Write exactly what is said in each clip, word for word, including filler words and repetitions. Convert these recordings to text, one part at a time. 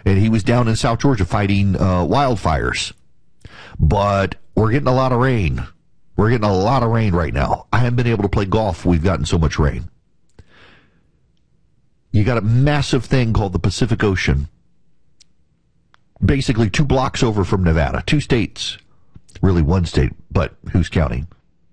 and he was down in South Georgia fighting uh, wildfires. But we're getting a lot of rain. We're getting a lot of rain right now. I haven't been able to play golf. We've gotten so much rain. You got a massive thing called the Pacific Ocean. Basically two blocks over from Nevada. Two states. Really one state, but who's counting?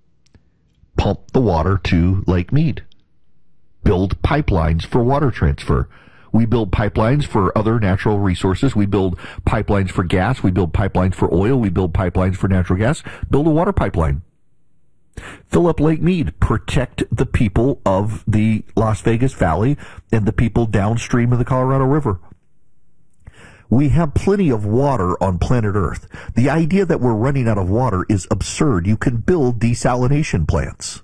Pump the water to Lake Mead. Build pipelines for water transfer. We build pipelines for other natural resources. We build pipelines for gas. We build pipelines for oil. We build pipelines for natural gas. Build a water pipeline. Fill up Lake Mead. Protect the people of the Las Vegas Valley and the people downstream of the Colorado River. We have plenty of water on planet Earth. The idea that we're running out of water is absurd. You can build desalination plants.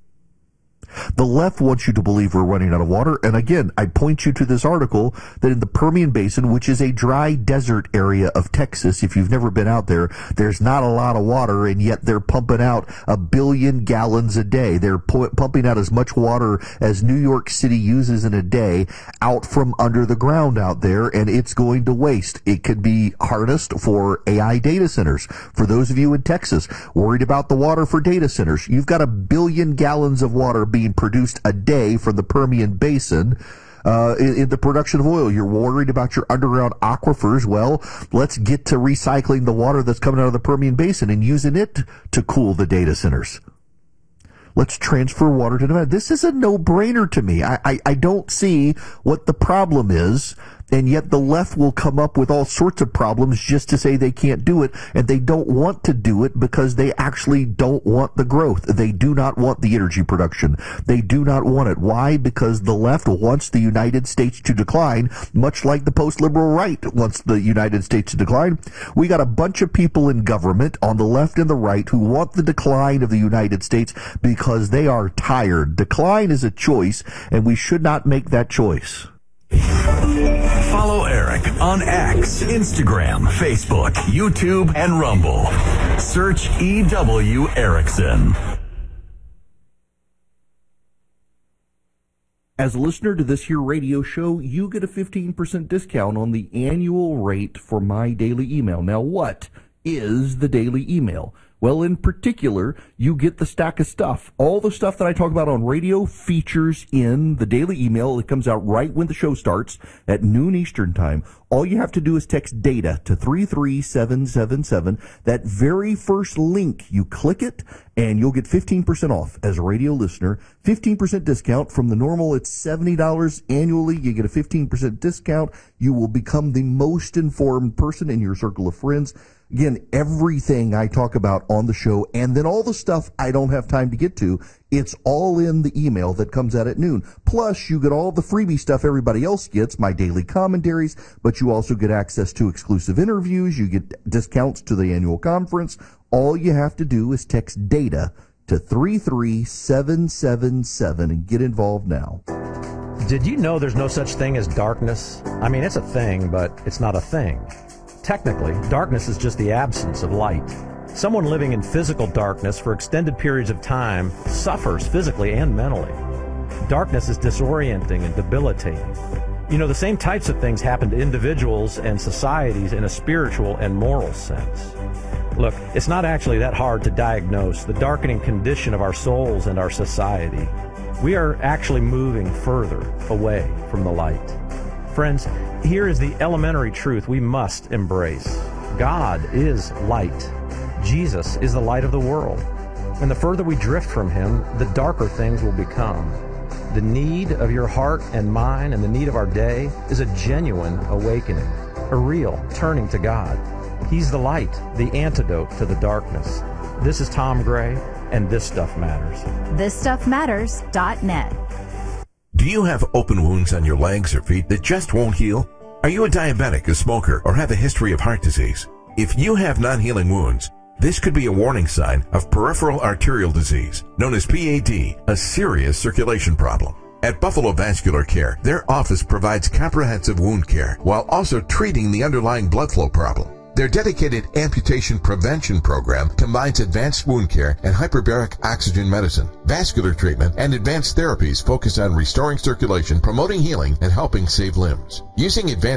The left wants you to believe we're running out of water. And again, I point you to this article that in the Permian Basin, which is a dry desert area of Texas, if you've never been out there, there's not a lot of water, and yet they're pumping out a billion gallons a day. They're pu- pumping out as much water as New York City uses in a day out from under the ground out there, and it's going to waste. It could be harnessed for A I data centers. For those of you in Texas worried about the water for data centers, you've got a billion gallons of water being produced a day from the Permian Basin uh, in, in the production of oil. You're worried about your underground aquifers. Well, let's get to recycling the water that's coming out of the Permian Basin and using it to cool the data centers. Let's transfer water to Nevada. This is a no-brainer to me. I, I, I don't see what the problem is. And yet the left will come up with all sorts of problems just to say they can't do it, and they don't want to do it because they actually don't want the growth. They do not want the energy production. They do not want it. Why? Because the left wants the United States to decline, much like the post-liberal right wants the United States to decline. We got a bunch of people in government on the left and the right who want the decline of the United States because they are tired. Decline is a choice, and we should not make that choice. Follow Eric on X, Instagram, Facebook, YouTube, and Rumble. Search E W Erickson. As a listener to this here radio show, you get a fifteen percent discount on the annual rate for my daily email. Now, what is the daily email? Well, in particular, you get the stack of stuff. All the stuff that I talk about on radio features in the daily email. It comes out right when the show starts at noon Eastern time. All you have to do is text DATA to three three seven seven seven. That very first link, you click it, and you'll get fifteen percent off as a radio listener. fifteen percent discount from the normal. It's seventy dollars annually. You get a fifteen percent discount. You will become the most informed person in your circle of friends. Again, everything I talk about on the show, and then all the stuff I don't have time to get to, it's all in the email that comes out at noon. Plus, you get all the freebie stuff everybody else gets, my daily commentaries, but you also get access to exclusive interviews. You get discounts to the annual conference. All you have to do is text DATA to three three seven seven seven and get involved now. Did you know there's no such thing as darkness? I mean, it's a thing, but it's not a thing. Technically, darkness is just the absence of light. Someone living in physical darkness for extended periods of time suffers physically and mentally. Darkness is disorienting and debilitating. You know, the same types of things happen to individuals and societies in a spiritual and moral sense. Look, it's not actually that hard to diagnose the darkening condition of our souls and our society. We are actually moving further away from the light. Friends, here is the elementary truth we must embrace. God is light. Jesus is the light of the world. And the further we drift from him, the darker things will become. The need of your heart and mine and the need of our day is a genuine awakening, a real turning to God. He's the light, the antidote to the darkness. This is Tom Gray, and This Stuff Matters. this stuff matters dot net. Do you have open wounds on your legs or feet that just won't heal? Are you a diabetic, a smoker, or have a history of heart disease? If you have non-healing wounds, this could be a warning sign of peripheral arterial disease, known as P A D, a serious circulation problem. At Buffalo Vascular Care, their office provides comprehensive wound care while also treating the underlying blood flow problem. Their dedicated amputation prevention program combines advanced wound care and hyperbaric oxygen medicine, vascular treatment, and advanced therapies focused on restoring circulation, promoting healing, and helping save limbs. Using advanced